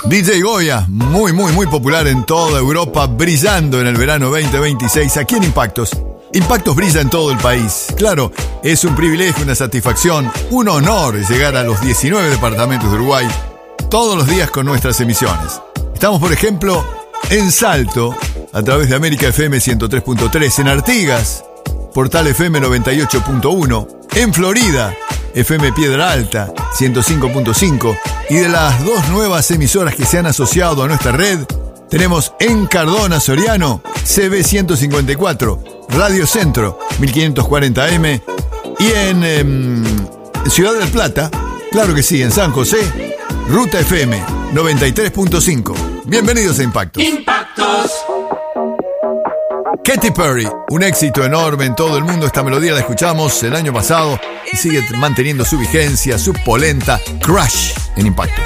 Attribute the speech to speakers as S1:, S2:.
S1: DJ Goya, muy popular en toda Europa, brillando en el verano 2026 aquí en Impactos. Impactos brilla en todo el país. Claro, es un privilegio, una satisfacción, un honor llegar a los 19 departamentos de Uruguay todos los días con nuestras emisiones. Estamos, por ejemplo, en Salto, a través de América FM 103.3, en Artigas, Portal FM 98.1, en Florida, FM Piedra Alta 105.5, y de las dos nuevas emisoras que se han asociado a nuestra red, tenemos en Cardona Soriano, CB 154, Radio Centro 1540M, y en Ciudad del Plata, claro que sí, en San José, Ruta FM 93.5. Bienvenidos a Impactos.
S2: Impactos.
S1: Katy Perry, un éxito enorme en todo el mundo. Esta melodía la escuchamos el año pasado y sigue manteniendo su vigencia, su polenta. Crush en Impactos.